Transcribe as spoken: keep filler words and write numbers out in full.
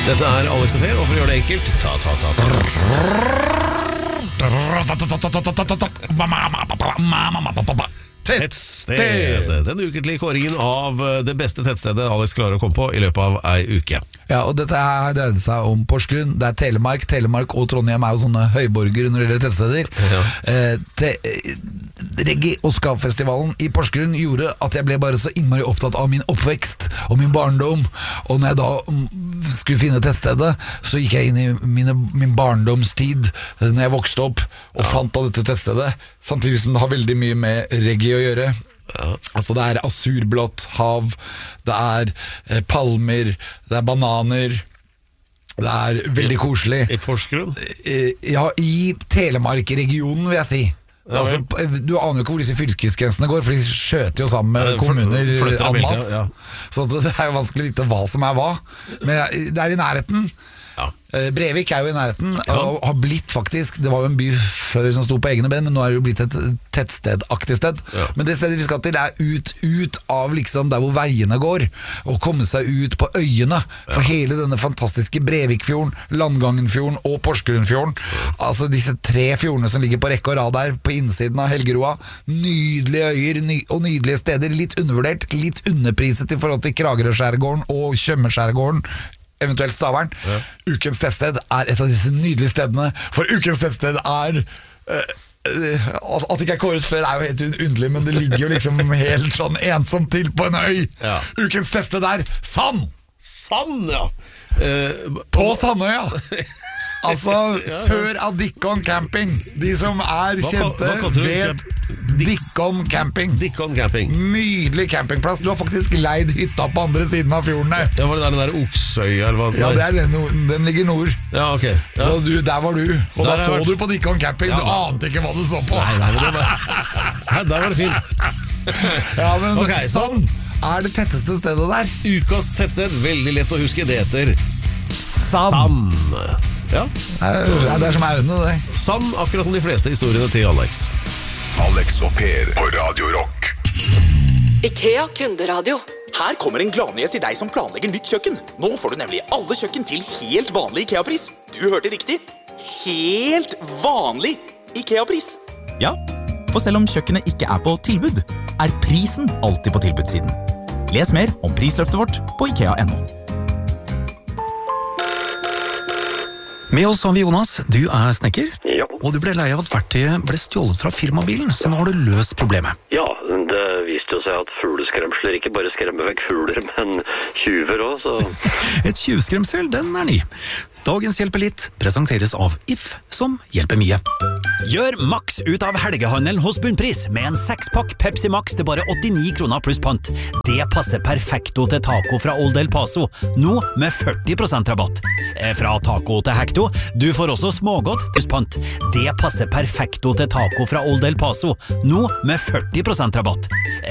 Dette er Alex og Per, og for å gjøre det enkelt, ta, ta, ta, ta. Tettsted. Den ukentlige kåringen av det beste tettstedet Alex klarer å komme på i løpet av ei uke. Ja, og dette her dreide seg om Porsgrunn. Det er Telemark. Telemark og Trondheim er jo sånne høyborger når det gjelder tettsteder. Ja. Eh, te, Reggae- og Skapfestivalen i Porsgrunn gjorde at jeg ble bare så innmari opptatt av min oppvekst og min barndom. Og når jeg da skulle finne tettstedet, så gikk jeg inn i mine, min barndomstid når jeg vokste opp og ja. fant av dette tettstedet, samtidig som det har veldig mye med reggae å gjøre. Ja. Altså det er asurblått hav, det er eh, palmer, det er bananer. Det er veldig koselig. I Porsgrunn? Ja, i Telemark-regionen vil jeg si. Ja, altså, du aner jo ikke hvor disse fylkesgrensene går, for de skjøter jo sammen med kommuner en masse. Ja. Så det er jo vanskelig å vite hva som er hva. Men det er i nærheten. Ja. Brevik er jo i nærheten og har blitt faktisk, det var jo en by før som sto på egne ben, men nå er det jo blitt et tettstedaktig sted. Ja. Men det stedet vi skal til er ut, ut av liksom der hvor veiene går, og komme seg ut på øyene. For ja. hele denne fantastiske Brevikfjorden, Landgangenfjorden og Porsgrunnfjorden, altså disse tre fjordene som ligger på rekke og rad der på innsiden av Helgeroa, nydelige øyer ny, og nydelige steder, litt undervurdert, litt underpriset i forhold til Kragerø-skjærgården og Tjøme-skjærgården, eventuelt Stavern. Ja. Ukens tettsted er et av disse nydelige stedene, for ukens tettsted er uh, uh, at det ikke er kåret før er jo helt underlig, men det ligger jo liksom helt sånn ensomt til på en øy. Ja. Ukens tettsted er Sand! Sand, ja. Uh, på Sandøya. Altså ja, sør av Dikkon camping. De som er kjente hva, hva vet Dikkon camping. Dikkon camping. Nydelig campingplass. Du har faktisk leid hytta på andre siden av fjorden der. Ja, var det der den der Oksøya eller hva? Ja, det er den, den ligger nord. Ja, ok. Ja. Så du, der var du. Og der da så vært... du på Dikkon camping. Ja, du ante ikke hva du så på. Nei, nei, det var... Nei, der var det fint. Ja, men okay, sånn er det tetteste stedet der. Ukas tettsted, veldig lett å huske. Det heter Sand. Sand. Ja. Ja, det er som øynene det. Sann, akkurat som de fleste historiene til Alex. Alex og Per på Radio Rock. IKEA kunderadio. Her kommer en gladnyhet til deg som planlegger nytt kjøkken. Nå får du nemlig alle kjøkken til helt vanlig IKEA-pris. Du hørte riktig. Helt vanlig IKEA-pris. Ja, for selv om kjøkkenet ikke er på tilbud, er prisen alltid på tilbudssiden. Les mer om prisløftet vårt på ikea punktum no. Med oss har vi Jonas, du er snekker, ja. Og du ble lei av at verktøyet ble stjålet fra firmabilen, så nå har du løst problemet. Ja, det viste jo seg at fugleskremsler ikke bare skremmer vekk fugler, men tjuver også, så... Et tjuvskremsel, den er ny. Dagens Hjelper litt presenteres av If, som hjelper mye. Gjør maks ut av helgehandelen hos Bunnpris med en sekspakk Pepsi Max til bare åttini kroner pluss pant. Det passer perfekto til taco fra Old El Paso, nå med førti prosent rabatt. Fra taco til hekto, du får også smågodt pluss pant. Det passer perfekto til taco fra Old El Paso, nå med førti prosent rabatt.